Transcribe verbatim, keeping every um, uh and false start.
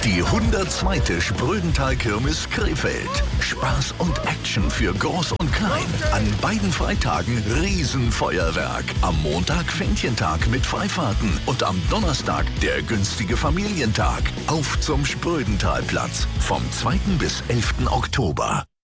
Die hundertzweite Sprödental-Kirmes Krefeld. Spaß und Action für Groß und Klein. An beiden Freitagen Riesenfeuerwerk. Am Montag Fähnchentag mit Freifahrten und am Donnerstag der günstige Familientag. Auf zum Sprödentalplatz vom zweiten bis elften Oktober.